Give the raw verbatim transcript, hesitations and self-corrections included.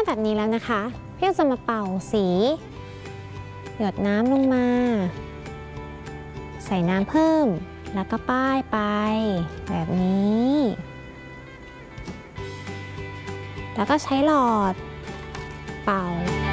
แบบนี้แล้วนะคะพี่จะมาเป่าสีหยดน้ำลงมาใส่น้ำเพิ่มแล้วก็ป้ายไปแบบนี้แล้วก็ใช้หลอดเป่า